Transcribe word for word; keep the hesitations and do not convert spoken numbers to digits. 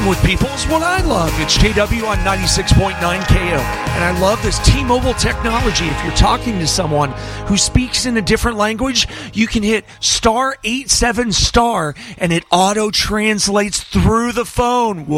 with people is what I love. It's J W on ninety-six point nine K O. And I love this T-Mobile technology. If you're talking to someone who speaks in a different language, you can hit star eight seven star and it auto translates through the phone.